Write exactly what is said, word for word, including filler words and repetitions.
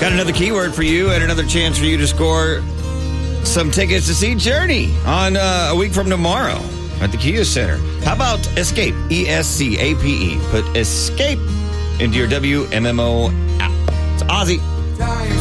Got another keyword for you and another chance for you to score some tickets to see Journey on uh, a week from tomorrow at the Kia Center. How about Escape? E S C A P E. Put Escape into your W M M O app. It's Ozzy.